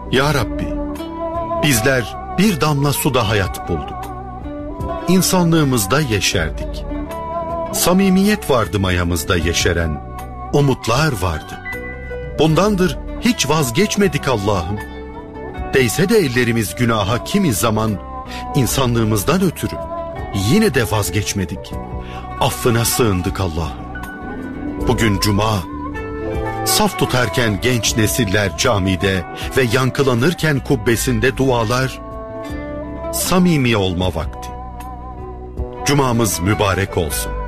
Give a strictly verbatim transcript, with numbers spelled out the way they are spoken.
Ya Rabbi, bizler bir damla suda hayat bulduk. İnsanlığımızda yeşerdik. Samimiyet vardı mayamızda yeşeren, umutlar vardı. Bundandır hiç vazgeçmedik Allah'ım. Değse de ellerimiz günaha kimi zaman, insanlığımızdan ötürü yine de vazgeçmedik. Affına sığındık Allah'ım. Bugün cuma, saf tutarken genç nesiller camide ve yankılanırken kubbesinde dualar, samimi olma vakti. Cumamız mübarek olsun.